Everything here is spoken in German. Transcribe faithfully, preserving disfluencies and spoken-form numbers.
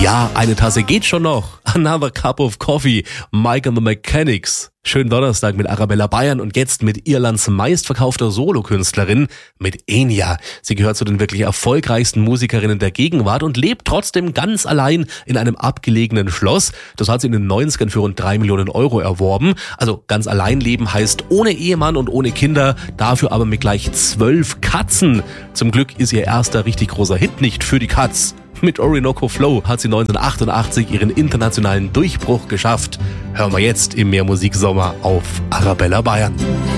Ja, eine Tasse geht schon noch. Another cup of coffee. Mike and the Mechanics. Schönen Donnerstag mit Arabella Bayern und jetzt mit Irlands meistverkaufter Solokünstlerin, mit Enya. Sie gehört zu den wirklich erfolgreichsten Musikerinnen der Gegenwart und lebt trotzdem ganz allein in einem abgelegenen Schloss. Das hat sie in den neunzigern für rund drei Millionen Euro erworben. Also ganz allein leben heißt ohne Ehemann und ohne Kinder, dafür aber mit gleich zwölf Katzen. Zum Glück ist ihr erster richtig großer Hit nicht für die Katz. Mit Orinoco Flow hat sie neunzehnhundertachtundachtzig ihren internationalen Durchbruch geschafft. Hören wir jetzt im Mehrmusiksommer auf Arabella Bayern.